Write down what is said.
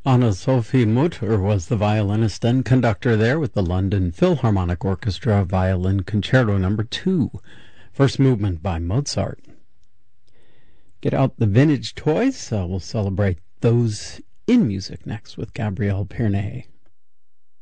Anna-Sophie Mutter was the violinist and conductor there with the London Philharmonic Orchestra Violin Concerto No. 2, first movement by Mozart. Get out the vintage toys. We'll celebrate those in music next with Gabrielle Pierney.